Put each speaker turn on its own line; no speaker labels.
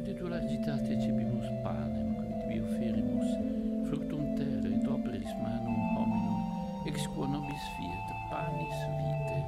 de tu agitate cebimus panem, quid vi offerimus, fructum terrae, doperis manum hominum, ex quo nobis fiat, panis vitae.